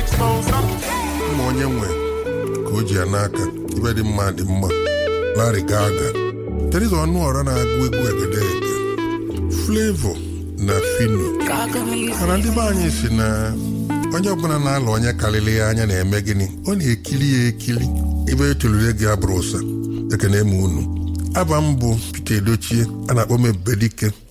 ụmụ onye nwe ka o ji ya n'aka ibe dị mma dị mma Larry Gaga Teresa Ọnụọra na-agụ egwu egedege Flavor na Fino mana ndị be anyị si na onye ọbụla na-alụ onye karịrị ya anya na-eme gịnị ọ na-ekili ya ekili ebe etolure gị abụrụ ụsa ekene m unu aba m bụ Peter Edochie a na-akpọ m Ebubedike